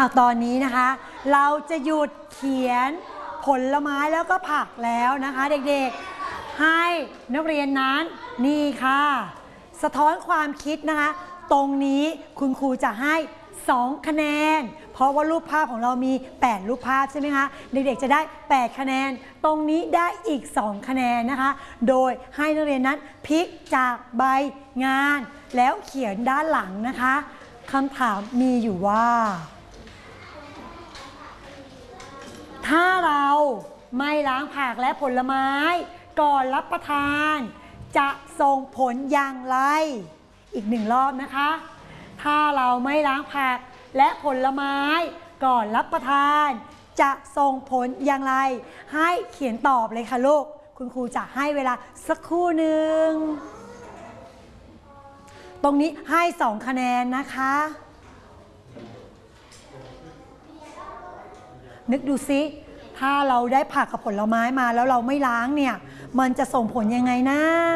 ตอนนี้นะคะเราจะหยุดเขียนผลไม้แล้วก็ผักแล้วนะคะเด็กๆให้นักเรียนนั้นนี่ค่ะสะท้อนความคิดนะคะตรงนี้คุณครูจะให้2คะแนนเพราะว่ารูปภาพของเรามี8รูปภาพใช่ไหมคะเด็กๆจะได้8คะแนนตรงนี้ได้อีก2คะแนนนะคะโดยให้นักเรียนนั้นพลิกจากใบงานแล้วเขียนด้านหลังนะคะคำถามมีอยู่ว่าถ้าเราไม่ล้างผักและผลไม้ก่อนรับประทานจะส่งผลอย่างไรอีก1รอบนะคะถ้าเราไม่ล้างผักและผลไม้ก่อนรับประทานจะส่งผลอย่างไรให้เขียนตอบเลยค่ะลูกคุณครูจะให้เวลาสักครู่หนึ่งตรงนี้ให้2คะแนนนะคะนึกดูซิถ้าเราได้ผักกับผลไม้มาแล้วเราไม่ล้างเนี่ยมันจะส่งผลยังไงนะ